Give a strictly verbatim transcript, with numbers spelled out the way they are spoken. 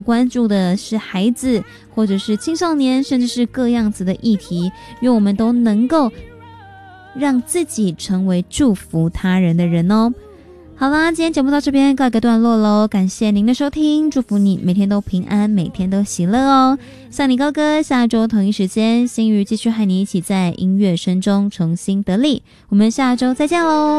关注的是孩子或者是青少年，甚至是各样子的议题，愿我们都能够让自己成为祝福他人的人哦。好啦，今天节目到这边告一个段落咯，感谢您的收听，祝福你每天都平安，每天都喜乐哦。向你高歌，下周同一时间，心瑜继续和你一起在音乐声中重新得力，我们下周再见喽。